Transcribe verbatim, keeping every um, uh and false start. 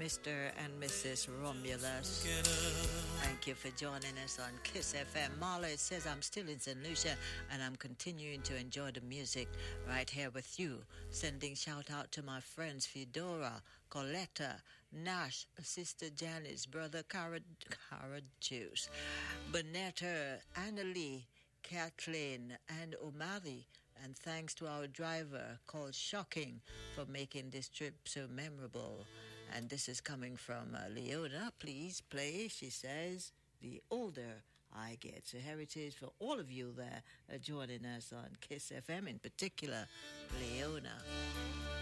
Mister and Missus Romulus. Thank you for joining us on Kiss F M. Marla, it says I'm still in Saint Lucia and I'm continuing to enjoy the music right here with you. Sending shout out to my friends Fedora, Coletta, Nash, Sister Janice, Brother Cara, Cara Juice, Bonetta, Annalie, Kathleen, and Omari. And thanks to our driver called Shocking for making this trip so memorable. And this is coming from uh, Leona. Please play, she says, The Older I Get. So heritage for all of you there uh, joining us on Kiss F M, in particular, Leona.